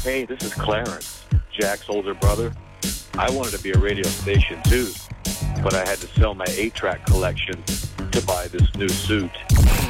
Hey, this is Clarence, Jack's older brother. I wanted to be a radio station too, but I had to sell my 8-track collection to buy this new suit.